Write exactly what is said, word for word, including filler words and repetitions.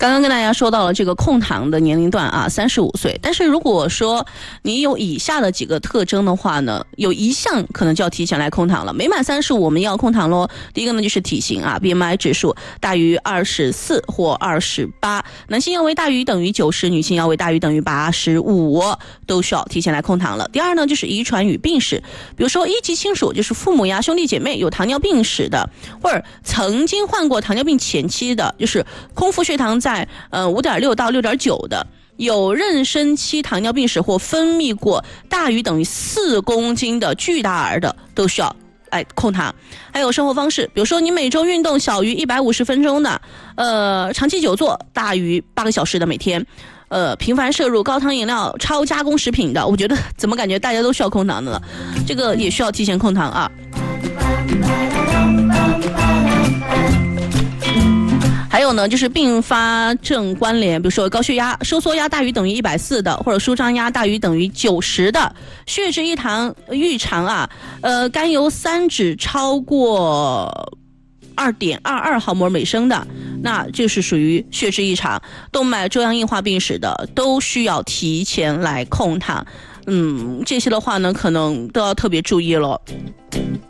刚刚跟大家说到了这个控糖的年龄段啊，三十五岁。但是如果说你有以下的几个特征的话呢，有一项可能就要提前来控糖了。没满三十五我们要控糖咯。第一个呢就是体型啊 ，B M I 指数大于二十四或二十八，男性要为大于等于九十，女性要为大于等于八十五，都需要提前来控糖了。第二呢就是遗传与病史，比如说一级亲属就是父母呀、兄弟姐妹有糖尿病史的，或者曾经患过糖尿病前期的，就是空腹血糖在呃 五点六到六点九的，有妊娠期糖尿病史或分泌过大于等于四公斤的巨大儿的，都需要来控糖。还有生活方式，比如说你每周运动小于一百五十分钟的，呃，长期久坐大于八个小时的每天，呃，频繁摄入高糖饮料、超加工食品的，我觉得怎么感觉大家都需要控糖的了，这个也需要提前控糖啊。还有呢，就是并发症关联，比如说高血压、收缩压大于等于一百四的，或者舒张压大于等于九十的，血脂异常异常啊，呃，甘油三酯超过二点二二毫摩尔每升的，那就是属于血脂异常。动脉粥样硬化病史的，都需要提前来控糖。嗯，这些的话呢，可能都要特别注意了。